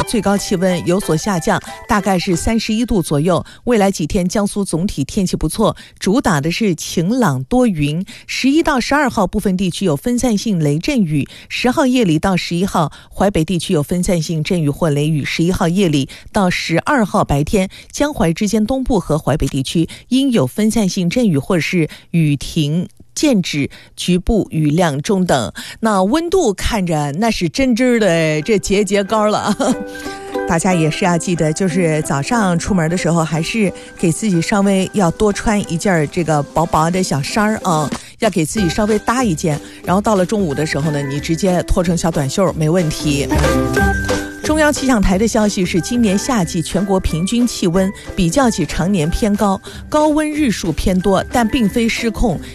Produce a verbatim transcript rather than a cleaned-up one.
最高气温有所下降，大概是三十一度左右。未来几天江苏总体天气不错，主打的是晴朗多云。十一到十二号部分地区有分散性雷阵雨，十号夜里到十一号淮北地区有分散性阵雨或雷雨，十一号夜里到十二号白天江淮之间东部和淮北地区应有分散性阵雨或者是雨停见止，局部雨量中等。那温度看着那是真真的这节节高了大家也是要记得，就是早上出门的时候还是给自己稍微要多穿一件这个薄薄的小衫儿啊，要给自己稍微搭一件，然后到了中午的时候呢，你直接脱成小短袖没问题。中央气象台的消息是，今年夏季全国平均气温比较起常年偏高，高温日数偏多，但并非失控。